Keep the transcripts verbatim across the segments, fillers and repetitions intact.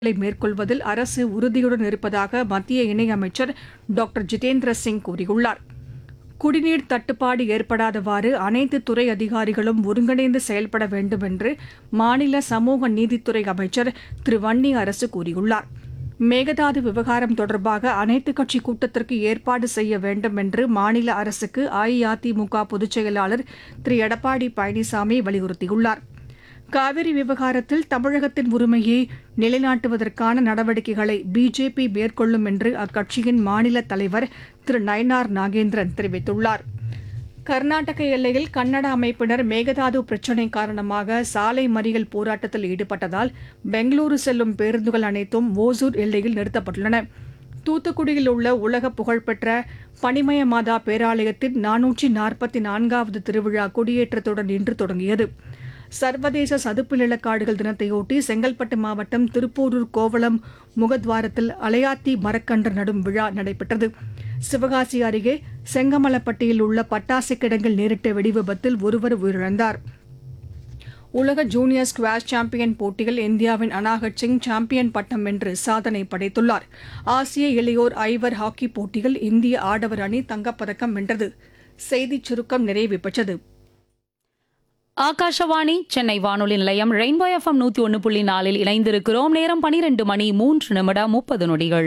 மேற்கொள்வதில் அரசு உறுதியுடன் இருப்பதாக மத்திய இணையமைச்சர் டாக்டர் ஜிதேந்திர சிங் கூறியுள்ளார். குடிநீர் தட்டுப்பாடு ஏற்படாதவாறு அனைத்து துறை அதிகாரிகளும் ஒருங்கிணைந்து செயல்பட வேண்டும் என்று மாநில சமூக நீதித்துறை அமைச்சர் திரு வன்னி அரசு கூறியுள்ளார். மேகதாது விவகாரம் தொடர்பாக அனைத்துக் கட்சி கூட்டத்திற்கு ஏற்பாடு செய்ய வேண்டும் என்று மாநில அரசுக்கு அஇஅதிமுக பொதுச் செயலாளர் திரு எடப்பாடி பழனிசாமி வலியுறுத்தியுள்ளார். காவிரி விவகாரத்தில் தமிழகத்தின் உரிமையை நிலைநாட்டுவதற்கான நடவடிக்கைகளை பிஜேபி மேற்கொள்ளும் என்று அக்கட்சியின் மாநில தலைவர் திரு நயினார் நாகேந்திரன் தெரிவித்துள்ளார். கர்நாடக எல்லையில் கன்னட அமைப்பினர் மேகதாது பிரச்சினை காரணமாக சாலை மறியல் போராட்டத்தில் ஈடுபட்டதால் பெங்களூரு செல்லும் பேருந்துகள் அனைத்தும் ஓசூர் எல்லையில் நிறுத்தப்பட்டுள்ளன. தூத்துக்குடியில் உள்ள உலக புகழ்பெற்ற பனிமய மாதா பேராலயத்தின் நானூற்றி நாற்பத்தி நான்காவது திருவிழா கொடியேற்றத்துடன் இன்று தொடங்கியது. சர்வதேச சதுப்பு நிலக்காடுகள் தினத்தையொட்டி செங்கல்பட்டு மாவட்டம் திருப்போரூர் கோவளம் முகத்வாரத்தில் அலையாத்தி மரக்கன்று நடும் விழா நடைபெற்றது. சிவகாசி அருகே செங்கமலப்பட்டியில் உள்ள பட்டாசு கிடங்கில் நேரிட்ட வெடிவிபத்தில் ஒருவர் உயிரிழந்தார். உலக ஜூனியர் ஸ்குவாஷ் சாம்பியன் போட்டியில் இந்தியாவின் அனாகட் சிங் சாம்பியன் பட்டம் வென்று சாதனை படைத்துள்ளார். ஆசிய இளையோர் ஐவர் ஹாக்கி போட்டியில் இந்திய ஆடவர் அணி தங்கப்பதக்கம் வென்றது. செய்திச் சுருக்கம் நிறைவு பெற்றது. ஆகாஷவாணி சென்னை வானொலி நிலையம் ரெயின்போ எஃப்எம் நூத்தி ஒன்னு புள்ளி நாலில் இணைந்திருக்கிறோம். நேரம் பனிரெண்டு மணி மூன்று நிமிடம் முப்பது நொடிகள்.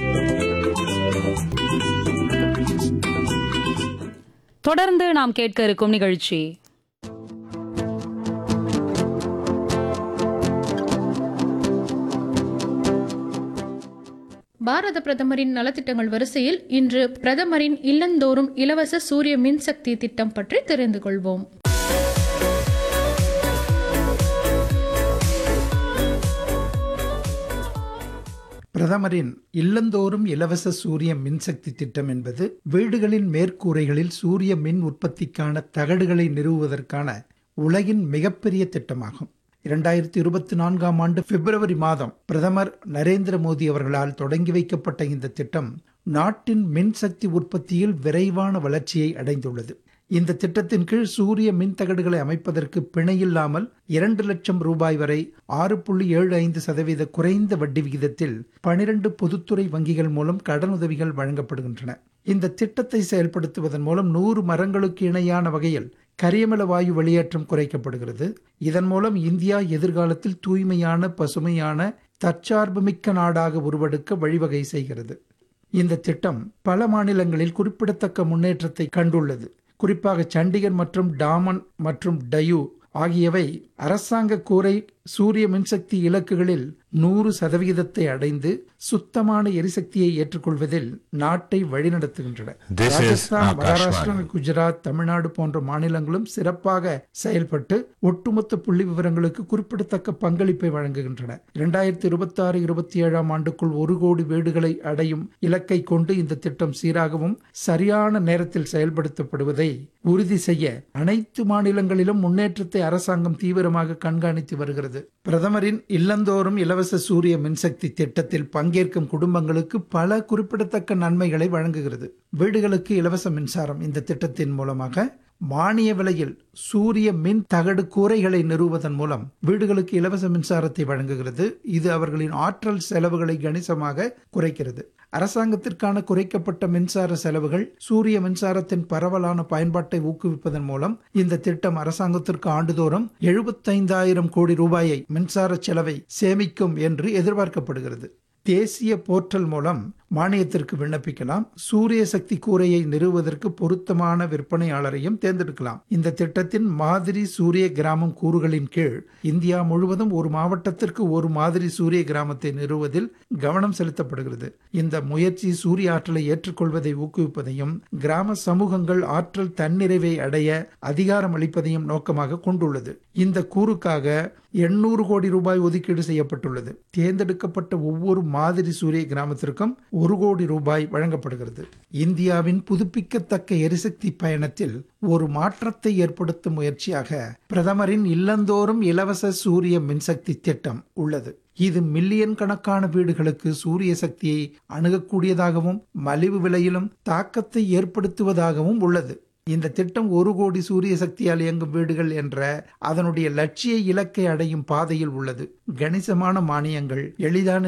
தொடர்ந்து நாம் கேட்க இருக்கும் நிகழ்ச்சி பாரத பிரதமரின் நலத்திட்டங்கள் வரிசையில் இன்று பிரதமரின் இல்லந்தோறும் இலவச சூரிய மின்சக்தி திட்டம் பற்றி தெரிந்து கொள்வோம். பிரதமரின் இல்லந்தோறும் இலவச சூரிய மின்சக்தி திட்டம் என்பது வீடுகளின் மேற்கூரைகளில் சூரிய மின் உற்பத்திக்கான தகடுகளை நிறுவுவதற்கான உலகின் மிகப்பெரிய திட்டமாகும். இரண்டாயிரத்தி இருபத்தி நான்காம் ஆண்டு பிப்ரவரி மாதம் பிரதமர் நரேந்திர மோடி அவர்களால் தொடங்கி வைக்கப்பட்ட இந்த திட்டம் நாட்டின் மின்சக்தி உற்பத்தியில் விரைவான வளர்ச்சியை அடைந்துள்ளது. இந்த திட்டத்தின் கீழ் சூரிய மின் தகடுகளை அமைப்பதற்கு பிணையில்லாமல் இரண்டு லட்சம் ரூபாய் வரை ஆறு புள்ளி ஏழு ஐந்து சதவீத குறைந்த வட்டி விகிதத்தில் பனிரண்டு பொதுத்துறை வங்கிகள் மூலம் கடனுதவிகள் வழங்கப்படுகின்றன. இந்த திட்டத்தை செயல்படுத்துவதன் மூலம் நூறு மரங்களுக்கு இணையான வகையில் கரியமில வாயு வெளியேற்றம் குறைக்கப்படுகிறது. இதன் மூலம் இந்தியா எதிர்காலத்தில் தூய்மையான, பசுமையான, தற்சார்புமிக்க நாடாக உருவெடுக்க வழிவகை செய்கிறது. இந்த திட்டம் பல மாநிலங்களில் குறிப்பிடத்தக்க முன்னேற்றத்தை கண்டுள்ளது. குறிப்பாக சண்டிகர் மற்றும் டாமன் மற்றும் டயூ ஆகியவை அரசாங்க கூரை சூரிய மின்சக்தி இலக்குகளில் நூறு சதவிகிதத்தை அடைந்து சுத்தமான எரிசக்தியை ஏற்றுக்கொள்வதில் நாட்டை வழிநடத்துகின்றன. ராஜஸ்தான், மகாராஷ்டிரா, குஜராத், தமிழ்நாடு போன்ற மாநிலங்களும் சிறப்பாக செயல்பட்டு ஒட்டுமொத்த புள்ளி விவரங்களுக்கு குறிப்பிடத்தக்க பங்களிப்பை வழங்குகின்றன. இரண்டாயிரத்தி இருபத்தி ஆறு இருபத்தி ஏழாம் ஆண்டுக்குள் ஒரு கோடி வீடுகளை அடையும் இலக்கை கொண்டு இந்த திட்டம் சீராகவும் சரியான நேரத்தில் செயல்படுத்தப்படுவதை உறுதி செய்ய அனைத்து மாநிலங்களிலும் முன்னேற்றத்தை அரசாங்கம் தீவிரமாக கண்காணித்து வருகிறது. பிரதமரின் இல்லந்தோறும் இலவச சூரிய மின்சக்தி திட்டத்தில் பங்கேற்கும் குடும்பங்களுக்கு பல குறிப்பிடத்தக்க நன்மைகளை வழங்குகிறது. வீடுகளுக்கு இலவச மின்சாரம் இந்த திட்டத்தின் மூலமாக மானிய விலையில் சூரிய மின் தகடு கூரைகளை நிறுவுவதன் மூலம் வீடுகளுக்கு இலவச மின்சாரத்தை வழங்குகிறது. இது அவர்களின் ஆற்றல் செலவுகளை கணிசமாக குறைக்கிறது. அரசாங்கத்திற்கான குறைக்கப்பட்ட மின்சார செலவுகள் சூரிய மின்சாரத்தின் பரவலான பயன்பாட்டை ஊக்குவிப்பதன் மூலம் இந்த திட்டம் அரசாங்கத்திற்கு ஆண்டுதோறும் எழுபத்தைந்தாயிரம் கோடி ரூபாயை மின்சார செலவை சேமிக்கும் என்று எதிர்பார்க்கப்படுகிறது. தேசிய போர்ட்டல் மூலம் மானியத்திற்கு விண்ணப்பிக்கலாம். சூரிய சக்தி கூரையை நிறுவுவதற்கு பொருத்தமான விற்பனையாளரையும் தேர்ந்தெடுக்கலாம். இந்த திட்டத்தின் மாதிரி சூரிய கிராமம் கூறுகளின் கீழ் இந்தியா முழுவதும் ஒரு மாவட்டத்திற்கு ஒரு மாதிரி சூரிய கிராமத்தை நிறுவுவதில் கவனம் செலுத்தப்படுகிறது. இந்த முயற்சி சூரிய ஆற்றலை ஏற்றுக்கொள்வதை ஊக்குவிப்பதையும் கிராம சமூகங்கள் ஆற்றல் தன்னிறைவை அடைய அதிகாரம் அளிப்பதையும் நோக்கமாக கொண்டுள்ளது. இந்த கூறுக்காக எண்ணூறு கோடி ரூபாய் ஒதுக்கீடு செய்யப்பட்டுள்ளது. தேர்ந்தெடுக்கப்பட்ட ஒவ்வொரு மாதிரி சூரிய கிராமத்திற்கும் ஒரு கோடி ரூபாய் வழங்கப்படுகிறது. இந்தியாவின் புதுப்பிக்கத்தக்க எரிசக்தி பயணத்தில் ஒரு மாற்றத்தை ஏற்படுத்தும் முயற்சியாக பிரதமரின் இல்லந்தோறும் இலவச சூரிய மின்சக்தி திட்டம் உள்ளது. இது மில்லியன் கணக்கான வீடுகளுக்கு சூரிய சக்தியை அணுகக்கூடியதாகவும் மலிவு விலையிலும் தாக்கத்தை ஏற்படுத்துவதாகவும் உள்ளது. இந்த திட்டம் ஒரு கோடி சூரிய சக்தியால் இயங்கும் வீடுகள் என்ற அதனுடைய லட்சிய இலக்கை அடையும் பாதையில் உள்ளது. கணிசமான மானியங்கள், எளிதான